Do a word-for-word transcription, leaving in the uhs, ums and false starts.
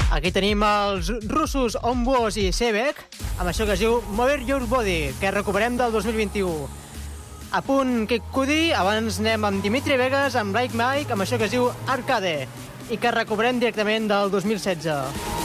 Aquí tenim els russos Ombuos i Sebek, amb això que es diu Move Your Body, que recuperem del dos mil vint-i-u. A punt Kid Cudi, abans anem amb Dimitri Vegas, amb Like Mike, amb això que es diu Arcade, i que recuperem directament del dos mil setze.